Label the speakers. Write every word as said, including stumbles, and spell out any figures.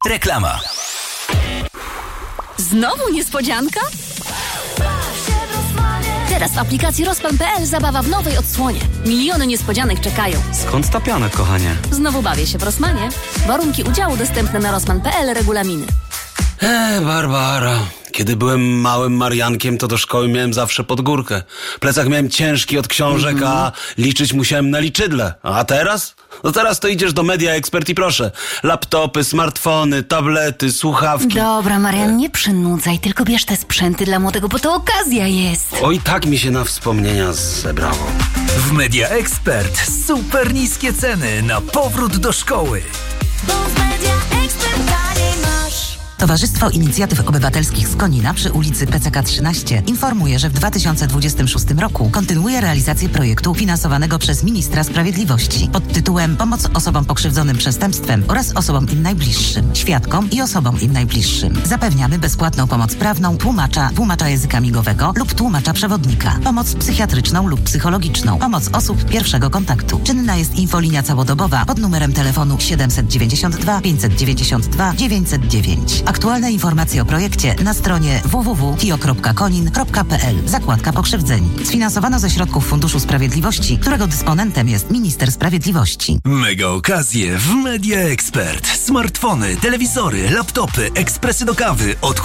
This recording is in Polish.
Speaker 1: Reklama.
Speaker 2: Znowu niespodzianka? Teraz w aplikacji Rozpan kropka pe el zabawa w nowej odsłonie. Miliony niespodzianek czekają.
Speaker 3: Skąd ta piana, kochanie?
Speaker 2: Znowu bawię się w Rosmanie. Warunki udziału dostępne na Rozpan kropka pe el, regulaminy.
Speaker 3: Eee, Barbara. Kiedy byłem małym Mariankiem, to do szkoły miałem zawsze pod górkę. Plecak miałem ciężki od książek, mm-hmm. a liczyć musiałem na liczydle. A teraz? No teraz to idziesz do Media Expert i proszę. Laptopy, smartfony, tablety, słuchawki.
Speaker 2: Dobra, Marian, nie przynudzaj, tylko bierz te sprzęty dla młodego, bo to okazja jest.
Speaker 3: Oj, tak mi się na wspomnienia zebrało.
Speaker 1: W Media Expert super niskie ceny na powrót do szkoły.
Speaker 4: Bo w Media Expert taniej masz.
Speaker 5: Towarzystwo Inicjatyw Obywatelskich z Konina przy ulicy P C K trzynaście informuje, że w dwa tysiące dwudziestym szóstym roku kontynuuje realizację projektu finansowanego przez Ministra Sprawiedliwości pod tytułem Pomoc osobom pokrzywdzonym przestępstwem oraz osobom im najbliższym, świadkom i osobom im najbliższym. Zapewniamy bezpłatną pomoc prawną, tłumacza, tłumacza języka migowego lub tłumacza przewodnika, pomoc psychiatryczną lub psychologiczną, pomoc osób pierwszego kontaktu. Czynna jest infolinia całodobowa pod numerem telefonu siedemset dziewięćdziesiąt dwa pięćset dziewięćdziesiąt dwa dziewięćset dziewięć. Aktualne informacje o projekcie na stronie w w w kropka tio kropka konin kropka pe el. Zakładka Pokrzywdzeni. Sfinansowano ze środków Funduszu Sprawiedliwości, którego dysponentem jest Minister Sprawiedliwości.
Speaker 1: Mega okazje w Media Expert. Smartfony, telewizory, laptopy, ekspresy do kawy od